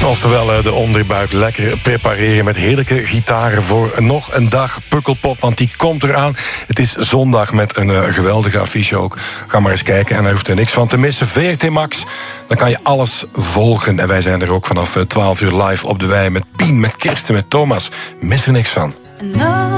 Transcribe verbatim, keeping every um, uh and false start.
Oftewel de onderbuik lekker prepareren met heerlijke gitaren voor nog een dag Pukkelpop, want die komt eraan. Het is zondag met een uh, geweldige affiche ook. Ga maar eens kijken en daar hoeft er niks van te missen. V R T Max, dan kan je alles volgen. En wij zijn er ook vanaf twaalf uur live op de wei met Pien, met Kirsten, met Thomas. Mis er niks van. No.